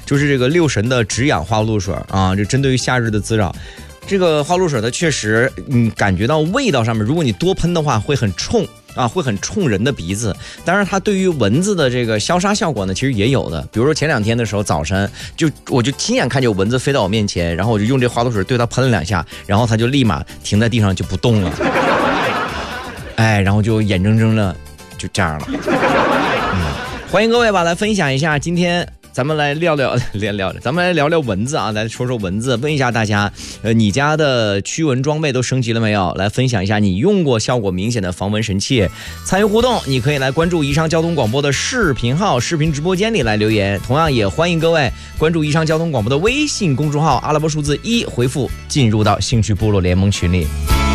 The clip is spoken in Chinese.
就是这个六神的止痒花露水啊，这针对于夏日的滋扰。这个花露水它确实，感觉到味道上面，如果你多喷的话，会很冲啊，会很冲人的鼻子。当然，它对于蚊子的这个消杀效果呢，其实也有的。比如说前2天的时候，早晨我就亲眼看见有蚊子飞到我面前，然后我就用这花露水对它喷了2下，然后它就立马停在地上就不动了。哎，然后就眼睁睁的就这样了。欢迎各位吧，来分享一下今天。咱们来聊聊蚊子啊，来说说蚊子。问一下大家，你家的驱蚊装备都升级了没有？来分享一下你用过效果明显的防蚊神器。参与互动，你可以来关注宜昌交通广播的视频号、视频直播间里来留言。同样也欢迎各位关注宜昌交通广播的微信公众号，阿拉伯数字1，回复进入到兴趣部落联盟群里。